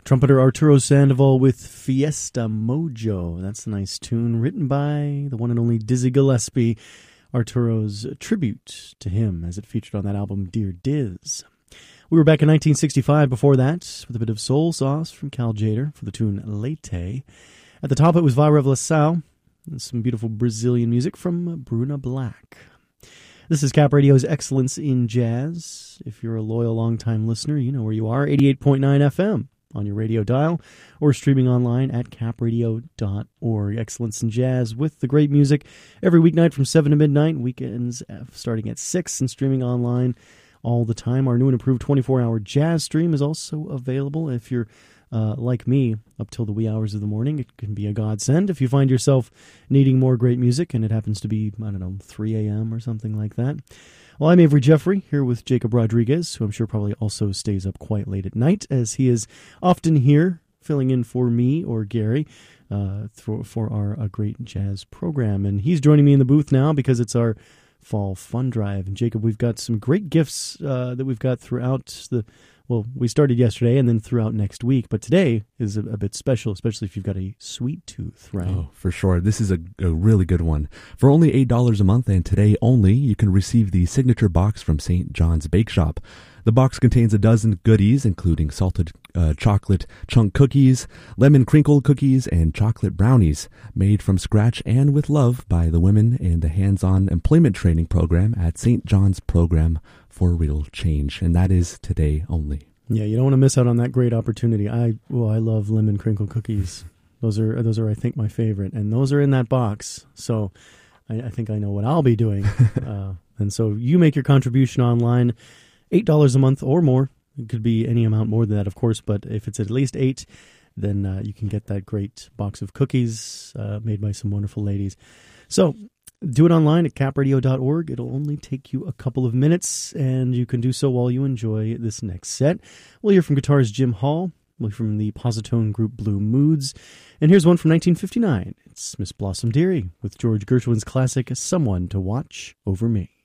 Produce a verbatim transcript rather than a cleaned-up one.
Trumpeter Arturo Sandoval with Fiesta Mojo. That's a nice tune written by the one and only Dizzy Gillespie. Arturo's tribute to him as it featured on that album Dear Diz. We were back in nineteen sixty-five before that with a bit of soul sauce from Cal Jader for the tune Leite. At the top it was Vai Revelação and some beautiful Brazilian music from Bruna Black. This is Cap Radio's Excellence in Jazz. If you're a loyal long-time listener, you know where you are, eighty-eight point nine F M. On your radio dial, or streaming online at cap radio dot org. Excellence in Jazz with the great music every weeknight from seven to midnight, weekends starting at six, and streaming online all the time. Our new and improved twenty-four hour jazz stream is also available. If you're uh, like me, up till the wee hours of the morning, it can be a godsend. If you find yourself needing more great music, and it happens to be, I don't know, three a.m. or something like that. Well, I'm Avery Jeffrey, here with Jacob Rodriguez, who I'm sure probably also stays up quite late at night, as he is often here filling in for me or Gary uh, for, for our uh, great jazz program. And he's joining me in the booth now because it's our Fall Fun Drive. And Jacob, we've got some great gifts uh, that we've got throughout the... Well, we started yesterday and then throughout next week, but today is a, a bit special, especially if you've got a sweet tooth, right? Oh, for sure. This is a, a really good one. For only eight dollars a month and today only, you can receive the signature box from Saint John's Bake Shop. The box contains a dozen goodies, including salted uh, chocolate chunk cookies, lemon crinkle cookies, and chocolate brownies, made from scratch and with love by the women in the hands-on employment training program at Saint John's Program for Real Change, and that is today only. Yeah, you don't want to miss out on that great opportunity. I well, I love lemon crinkle cookies. Those are those are I think my favorite, and those are in that box. So I, I think I know what I'll be doing. uh, and so you make your contribution online, eight dollars a month or more. It could be any amount more than that, of course, but if it's at least eight, then uh, you can get that great box of cookies uh, made by some wonderful ladies. So do it online at cap radio dot org. It'll only take you a couple of minutes, and you can do so while you enjoy this next set. We'll hear from guitarist Jim Hall. We'll hear from the Positone group Blue Moods. And here's one from nineteen fifty-nine. It's Miss Blossom Dearie with George Gershwin's classic Someone to Watch Over Me.